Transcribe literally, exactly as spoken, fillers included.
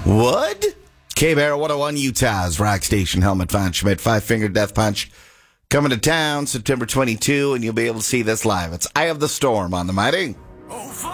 Would? K-Bear one oh one, Utah's rock station. Helmet Von Schmidt, Five Finger Death Punch. Coming to town September twenty-second, and you'll be able to see this live. It's Eye of the Storm on the Mighty.